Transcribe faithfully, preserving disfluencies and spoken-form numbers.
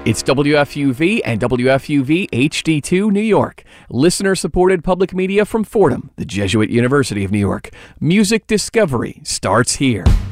It's W F U V and W F U V H D two New York. Listener-supported public media from Fordham, the Jesuit University of New York. Music discovery starts here.